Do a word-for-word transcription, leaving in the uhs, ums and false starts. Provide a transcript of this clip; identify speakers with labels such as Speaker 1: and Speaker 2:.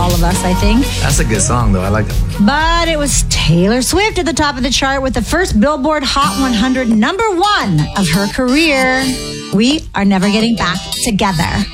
Speaker 1: all of us, I think.
Speaker 2: That's a good song, though. I like it.
Speaker 1: But it was Taylor Swift at the top of the chart with the first Billboard Hot one hundred number one of her career. We are never getting back together.